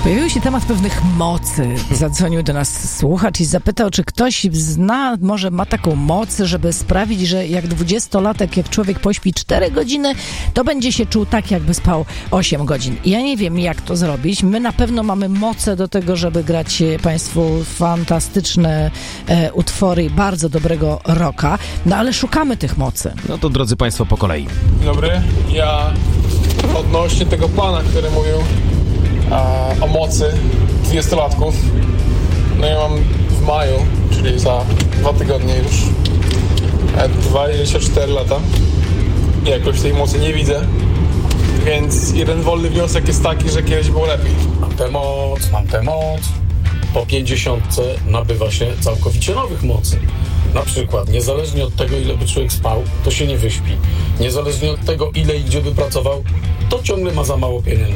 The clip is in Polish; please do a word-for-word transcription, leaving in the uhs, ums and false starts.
Pojawił się temat pewnych mocy. Zadzwonił do nas słuchacz i zapytał, czy ktoś zna, może ma taką moc, żeby sprawić, że jak dwudziestolatek, jak człowiek pośpi cztery godziny, to będzie się czuł tak, jakby spał osiem godzin. Ja nie wiem, jak to zrobić. My na pewno mamy moce do tego, żeby grać Państwu fantastyczne e, utwory bardzo dobrego rocka, no ale szukamy tych mocy. No to drodzy Państwo, po kolei. Dzień dobry. Ja odnośnie tego pana, który mówił a, o mocy dwudziestolatków. No ja mam w maju, czyli za dwa tygodnie już, dwadzieścia cztery lata. Jakoś tej mocy nie widzę. Więc jeden wolny wniosek jest taki, że kiedyś było lepiej. Mam tę moc, mam tę moc. Po pięćdziesiątce nabywa się całkowicie nowych mocy. Na przykład, niezależnie od tego, ile by człowiek spał, to się nie wyśpi. Niezależnie od tego, ile i gdzie by pracował, to ciągle ma za mało pieniędzy.